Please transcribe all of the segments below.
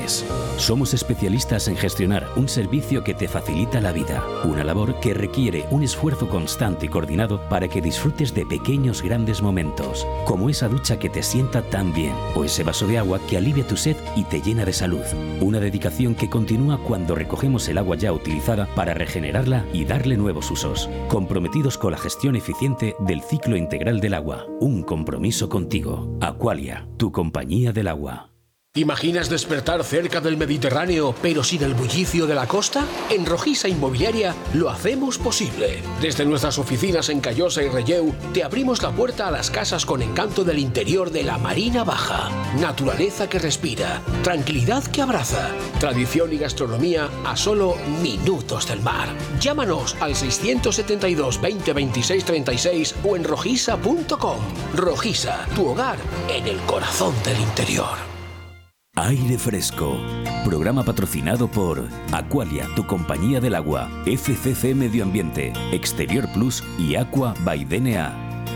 Express. Somos especialistas en gestionar un servicio que te facilita la vida, una labor que requiere un esfuerzo constante y coordinado para que disfrutes de pequeños grandes momentos, como esa ducha que te sienta tan bien o ese vaso de agua que alivia tu sed y te llena de salud. Una dedicación que continúa cuando recogemos el agua ya utilizada para regenerarla y darle nuevos usos. Comprometidos con la gestión eficiente del ciclo integral del agua. Un compromiso contigo. Aqualia, tu compañía del agua. ¿Imaginas despertar cerca del Mediterráneo, pero sin el bullicio de la costa? En Rojisa Inmobiliaria lo hacemos posible. Desde nuestras oficinas en Callosa y Relleu, te abrimos la puerta a las casas con encanto del interior de la Marina Baja. Naturaleza que respira, tranquilidad que abraza, tradición y gastronomía a solo minutos del mar. Llámanos al 672 20 26 36 o en rojisa.com. Rojisa, tu hogar en el corazón del interior. Aire Fresco, programa patrocinado por Aqualia, tu compañía del agua, FCC Medio Ambiente, Exterior Plus y Aqua by DNA.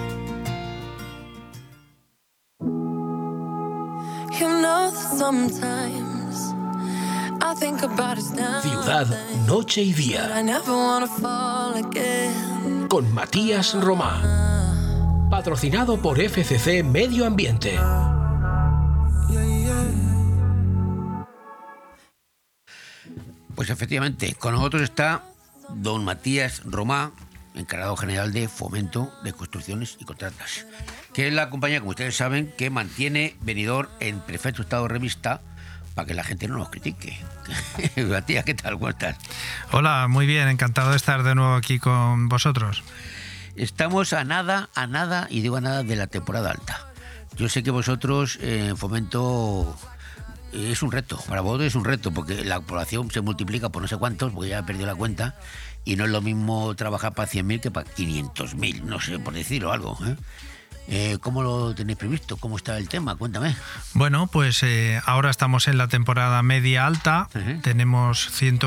Ciudad, noche y día. Con Matías Romá. Patrocinado por FCC Medio Ambiente. Pues efectivamente, con nosotros está don Matías Romá, encargado general de Fomento de Construcciones y Contratas, que es la compañía, como ustedes saben, que mantiene Benidorm en perfecto estado de revista para que la gente no nos critique. Matías, ¿qué tal? ¿Cómo estás? Hola, muy bien, encantado de estar de nuevo aquí con vosotros. Estamos a nada, y digo a nada, de la temporada alta. Yo sé que vosotros en Fomento... es un reto, para vosotros es un reto, porque la población se multiplica por no sé cuántos, porque ya he perdido la cuenta, y no es lo mismo trabajar para 100.000 que para 500.000, no sé, por decirlo algo, ¿eh? ¿Cómo lo tenéis previsto? ¿Cómo está el tema? Cuéntame. Bueno, pues ahora estamos en la temporada media alta, tenemos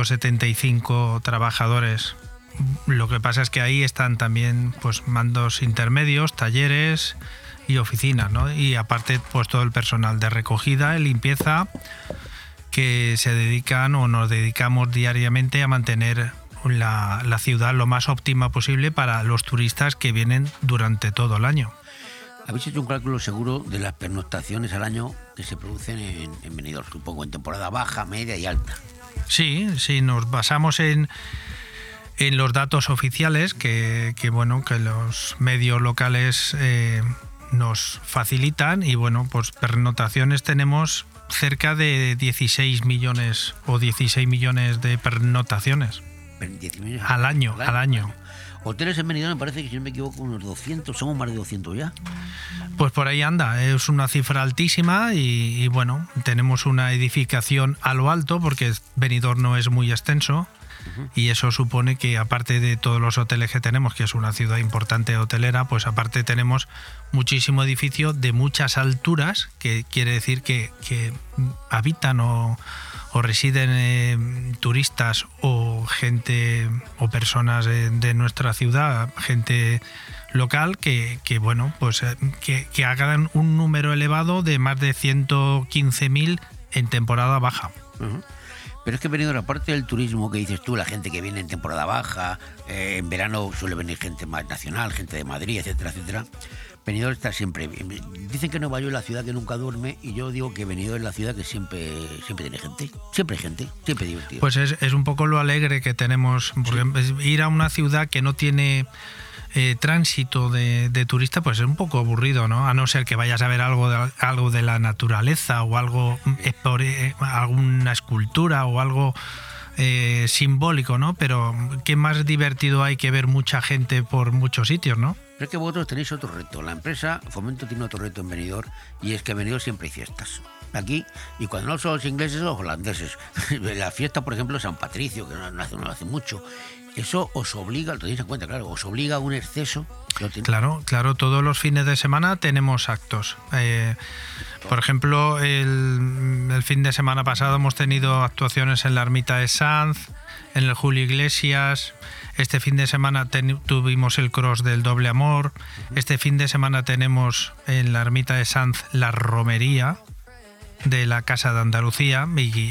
175 trabajadores. Lo que pasa es que ahí están también pues mandos intermedios, talleres y oficinas, ¿no? Y aparte pues todo el personal de recogida y limpieza que se dedican o nos dedicamos diariamente a mantener la ciudad lo más óptima posible para los turistas que vienen durante todo el año. ¿Habéis hecho un cálculo seguro de las pernoctaciones al año que se producen en Benidorm, supongo, en temporada baja, media y alta? Sí, nos basamos en los datos oficiales que los medios locales nos facilitan, y bueno, pues pernoctaciones tenemos cerca de 16 millones o 16 millones de pernoctaciones al año. Hoteles en Benidorm me parece que, si no me equivoco, unos 200, somos más de 200 ya. Pues por ahí anda, es una cifra altísima y bueno, tenemos una edificación a lo alto porque Benidorm no es muy extenso. Y eso supone que, aparte de todos los hoteles que tenemos, que es una ciudad importante hotelera, pues aparte tenemos muchísimo edificio de muchas alturas, que quiere decir que habitan o residen turistas o gente o personas de nuestra ciudad, gente local que hagan un número elevado de más de 115.000 en temporada baja. Pero es que Benidorm, aparte del turismo que dices tú, la gente que viene en temporada baja, en verano suele venir gente más nacional, gente de Madrid, etcétera, etcétera. Benidorm está siempre... Dicen que Nueva York es la ciudad que nunca duerme, y yo digo que Benidorm es la ciudad que siempre tiene gente. Siempre hay gente, siempre divertido. Pues es un poco lo alegre que tenemos, porque ir a una ciudad que no tiene tránsito de turista, pues es un poco aburrido, ¿no? A no ser que vayas a ver algo de la naturaleza o algo, alguna escultura o algo simbólico, ¿no? Pero qué más divertido hay que ver mucha gente por muchos sitios, ¿no? Pero es que vosotros tenéis otro reto. La empresa Fomento tiene otro reto en Benidorm, y es que en Benidorm siempre hay fiestas. Aquí, y cuando no son los ingleses, los holandeses. La fiesta, por ejemplo, San Patricio, que no hace mucho. Eso os obliga, lo tenéis en cuenta, claro, os obliga a un exceso. Claro, todos los fines de semana tenemos actos. Por ejemplo, el fin de semana pasado hemos tenido actuaciones en la Ermita de Sanz, en el Julio Iglesias. Este fin de semana tuvimos el Cross del Doble Amor. Este fin de semana tenemos en la Ermita de Sanz la romería de la Casa de Andalucía, y